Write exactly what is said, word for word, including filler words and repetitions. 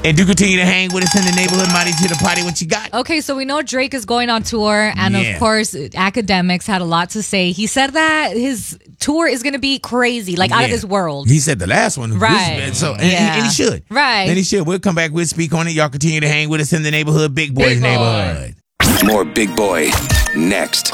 And do continue to hang with us in the neighborhood. Mighty to the party. What you got? Okay, so we know Drake is going on tour, and Yeah. of course, Academics had a lot to say. He said that his tour is going to be crazy, like out of Yeah. this world. He said the last one. Right. So, and, Yeah. and he should. Right. And he should. We'll come back. We'll speak on it. Y'all continue to hang with us in the neighborhood. Big Boy's Big Boy. neighborhood. More Big Boy next.